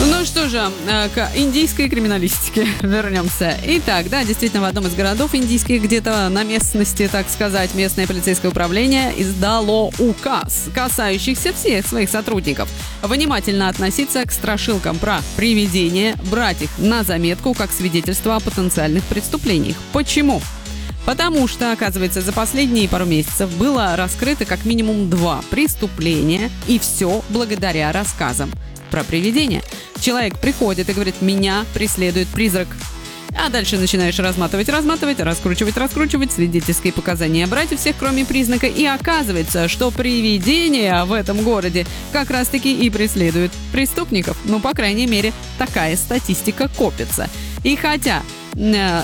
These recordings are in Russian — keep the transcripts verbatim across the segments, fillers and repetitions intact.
Ну что же, к индийской криминалистике вернемся. Итак, да, действительно, в одном из городов индийских, где-то на местности, так сказать, местное полицейское управление издало указ, касающийся всех своих сотрудников. Внимательно относиться к страшилкам про привидения, брать их на заметку как свидетельство о потенциальных преступлениях. Почему? Потому что, оказывается, за последние пару месяцев было раскрыто как минимум два преступления, и все благодаря рассказам про привидения. Человек приходит и говорит: меня преследует призрак. А дальше начинаешь разматывать, разматывать, раскручивать, раскручивать, свидетельские показания брать у всех, кроме признака. И оказывается, что привидения в этом городе как раз-таки и преследуют преступников. Ну, по крайней мере, такая статистика копится. И хотя... Э-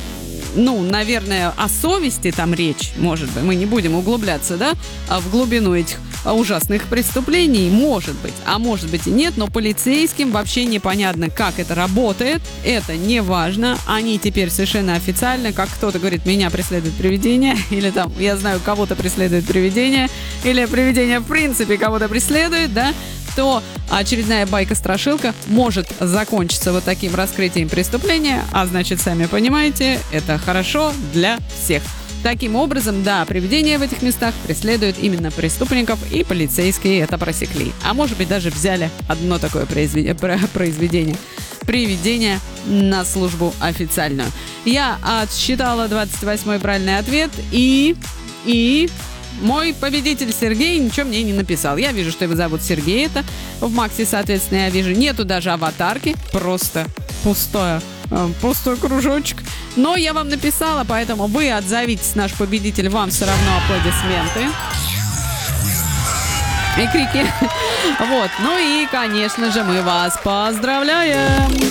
Ну, наверное, о совести там речь, может быть, мы не будем углубляться, да, а в глубину этих ужасных преступлений, может быть, а может быть и нет, но полицейским вообще непонятно, как это работает, это не важно, они теперь совершенно официально, как кто-то говорит: меня преследует привидение, или там, я знаю, кого-то преследует привидение, или привидение в принципе кого-то преследует, да, то очередная байка-страшилка может закончиться вот таким раскрытием преступления, а значит, сами понимаете, это хорошо для всех. Таким образом, да, привидения в этих местах преследуют именно преступников, и полицейские это просекли. А может быть, даже взяли одно такое произведение привидение на службу официальную. Я отсчитала двадцать восьмой правильный ответ, и... и... Мой победитель Сергей ничего мне не написал. Я вижу, что его зовут Сергей, это в Максе, соответственно, я вижу. Нету даже аватарки, просто пустое, э, пустой кружочек. Но я вам написала, поэтому вы отзовитесь, наш победитель, вам все равно аплодисменты. И крики. Вот. Ну и, конечно же, мы вас поздравляем!